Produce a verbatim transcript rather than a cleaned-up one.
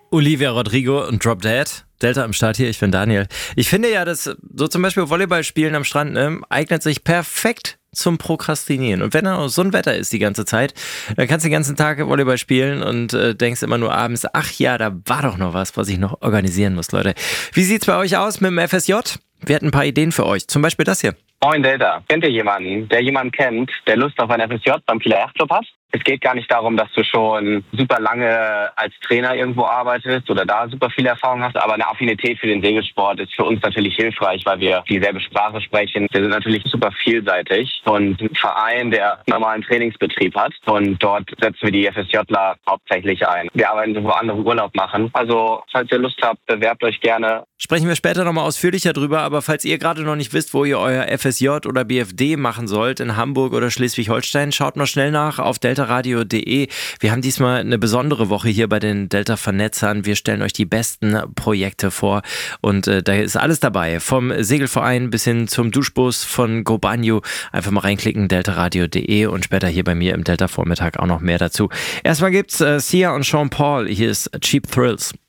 Olivia Rodrigo und Drop Dead. Delta am Start hier, ich bin Daniel. Ich finde ja, dass so zum Beispiel Volleyball spielen am Strand ne, eignet sich perfekt zum Prokrastinieren. Und wenn dann so ein Wetter ist die ganze Zeit, dann kannst du den ganzen Tag Volleyball spielen und äh, denkst immer nur abends, ach ja, da war doch noch was, was ich noch organisieren muss, Leute. Wie sieht's bei euch aus mit dem F S J? Wir hatten ein paar Ideen für euch, zum Beispiel das hier. Moin Delta, kennt ihr jemanden, der jemanden kennt, der Lust auf ein F S J beim Kieler Yachtclub hat? Es geht gar nicht darum, dass du schon super lange als Trainer irgendwo arbeitest oder da super viel Erfahrung hast, aber eine Affinität für den Segelsport ist für uns natürlich hilfreich, weil wir dieselbe Sprache sprechen. Wir sind natürlich super vielseitig und ein Verein, der einen normalen Trainingsbetrieb hat und dort setzen wir die FSJler hauptsächlich ein. Wir arbeiten so, wo andere Urlaub machen. Also, falls ihr Lust habt, bewerbt euch gerne. Sprechen wir später nochmal ausführlicher drüber, aber falls ihr gerade noch nicht wisst, wo ihr euer F S J oder B F D machen sollt, in Hamburg oder Schleswig-Holstein, schaut noch schnell nach auf delta radio punkt de. Wir haben diesmal eine besondere Woche hier bei den Delta-Vernetzern. Wir stellen euch die besten Projekte vor und äh, da ist alles dabei, vom Segelverein bis hin zum Duschbus von Go Banjo. Einfach mal reinklicken, delta radio punkt de und später hier bei mir im Delta-Vormittag auch noch mehr dazu. Erstmal gibt's äh, Sia und Sean Paul, hier ist Cheap Thrills.